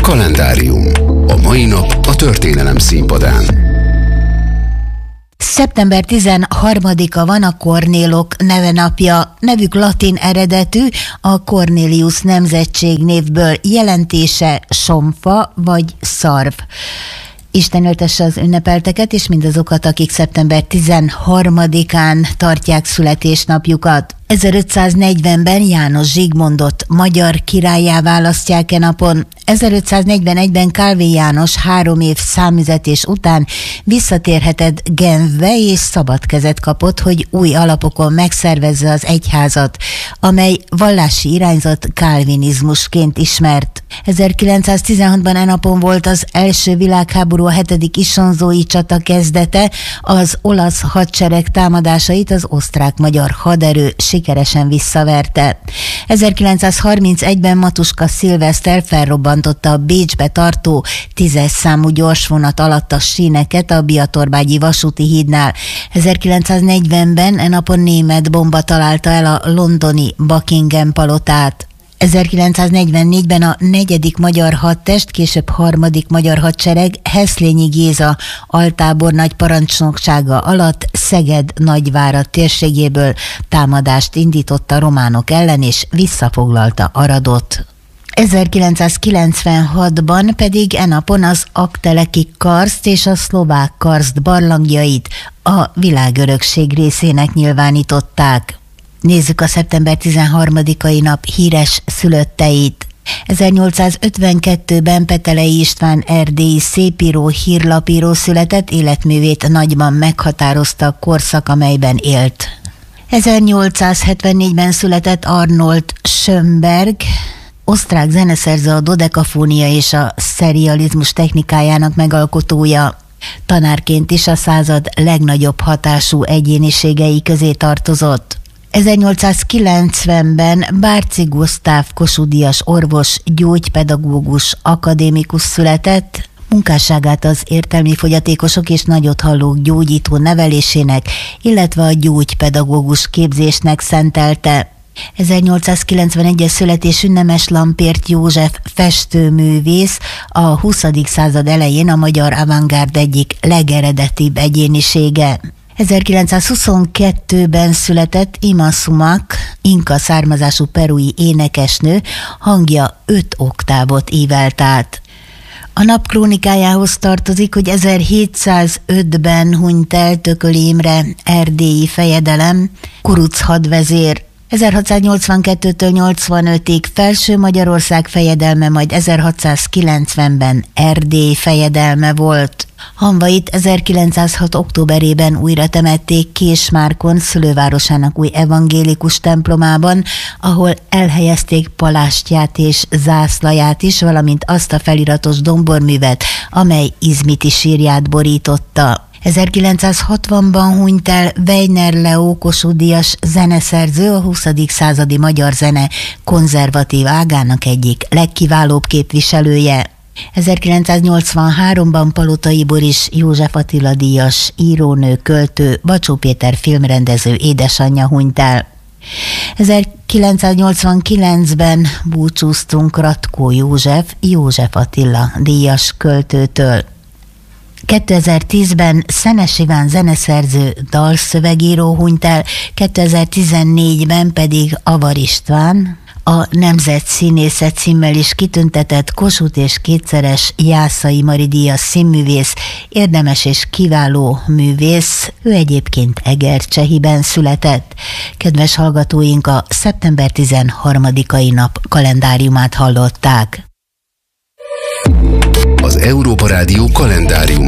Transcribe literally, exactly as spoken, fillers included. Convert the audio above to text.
Kalendárium. A mai nap a történelem színpadán. szeptember tizenharmadika van a Kornélok nevenapja. Nevük latin eredetű, a Cornelius nemzetségnévből, jelentése somfa vagy szarv. Isten öltesse az ünnepelteket, és mindazokat, akik szeptember tizenharmadikán tartják születésnapjukat. ezerötszáznegyvenben János Zsigmondot magyar királlyá választják e napon. ezerötszáznegyvenegyben Kálvin János három év számüzetés után visszatérhetett Genfbe, és szabad kezet kapott, hogy új alapokon megszervezze az egyházat, amely vallási irányzat kálvinizmusként ismert. ezerkilencszáztizenhatban e napon volt az első világháború a hetedik isonzói csata kezdete, az olasz hadsereg támadásait az osztrák-magyar haderő sikeresen visszaverte. ezerkilencszázharmincegyben Matuska Szilveszter felrobbantotta a Bécsbe tartó tízes számú gyorsvonat alatt a síneket a Biatorbágyi vasúti hídnál. ezerkilencszáznegyvenben e napon német bomba találta el a londoni Buckingham palotát. ezerkilencszáznegyvennégyben a negyedik magyar hadtest, később harmadik magyar hadsereg Heslényi Géza altábornagy parancsnoksága alatt Szeged Nagyvárad térségéből támadást indított a románok ellen, és visszafoglalta Aradot. ezerkilencszázkilencvenhatban pedig e napon az Aggteleki karszt és a szlovák karszt barlangjait a világörökség részének nyilvánították. Nézzük a szeptember tizenharmadikai nap híres szülötteit. ezernyolcszázötvenkettőben Petelei István erdélyi szépíró, hírlapíró született, életművét nagyban meghatározta a korszak, amelyben élt. ezernyolcszázhetvennégyben született Arnold Schönberg, osztrák zeneszerző, a dodekafónia és a szerializmus technikájának megalkotója. Tanárként is a század legnagyobb hatású egyéniségei közé tartozott. ezernyolcszázkilencvenben Bárczy Gusztáv Kossuth-díjas orvos, gyógypedagógus, akadémikus született, munkásságát az értelmi fogyatékosok és nagyothallók gyógyító nevelésének, illetve a gyógypedagógus képzésnek szentelte. ezernyolcszázkilencvenegyes születésű Nemes Lampért József festőművész, a huszadik század elején a magyar avantgárd egyik legeredetibb egyénisége. ezerkilencszázhuszonkettőben született Ima Sumac, inka származású perui énekesnő, hangja öt oktávot ívelt át. A nap krónikájához tartozik, hogy ezerhétszázötben hunyt el Tököli Imre erdélyi fejedelem, kuruc hadvezér. ezerhatszáznyolcvankettőtől nyolcvanötig Felső Magyarország fejedelme, majd ezerhatszázkilencvenben Erdély fejedelme volt. Hamvait ezerkilencszázhat októberében újra temették Késmárkon, szülővárosának új evangélikus templomában, ahol elhelyezték palástját és zászlaját is, valamint azt a feliratos domborművet, amely Izmiti sírját borította. ezerkilencszázhatvanban hunyt el Weiner Leó Kossuth-díjas zeneszerző, a huszadik századi magyar zene konzervatív ágának egyik legkiválóbb képviselője. ezerkilencszáznyolcvanháromban Palotai Boris József Attila díjas írónő, költő, Bacsó Péter filmrendező édesanyja hunyt el. ezerkilencszáznyolcvankilencben búcsúztunk Ratkó József, József Attila díjas költőtől. kétezer-tízben Szenes Iván zeneszerző, dalszövegíró hunyt el, kétezer-tizennégyben pedig Avar István, a Nemzet Színésze címmel is kitüntetett Kossuth és kétszeres Jászai Mari díjas színművész, érdemes és kiváló művész, ő egyébként Egercsehiben született. Kedves hallgatóink, a szeptember tizenharmadikai nap kalendáriumát hallották. Az Európa Rádió kalendárium